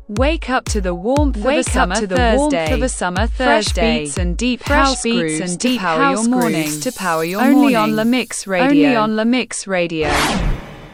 Wake up to the warmth of a summer Thursday. Fresh beats and deep house grooves to power your morning. Only on La Mix Radio.